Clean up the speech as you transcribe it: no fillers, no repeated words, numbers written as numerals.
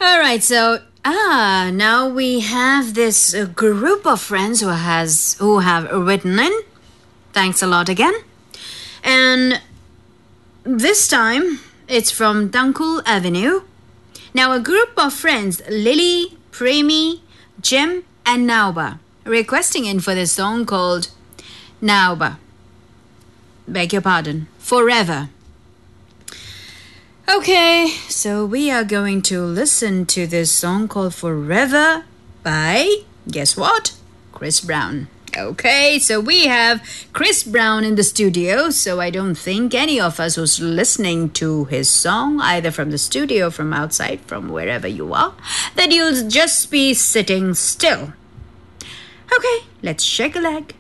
All right, so now we have this group of friends who have written in. Thanks a lot again. And this time it's from Dunkul Avenue. Now a group of friends, Lily, Premi, Jim and Nauba, requesting in for this song called Nauba. Beg your pardon. Forever. Okay, so we are going to listen to this song called Forever by, guess what? Chris Brown. Okay, so we have Chris Brown in the studio, so I don't think any of us who's listening to his song, either from the studio, from outside, from wherever you are, that you'll just be sitting still. Okay, let's shake a leg.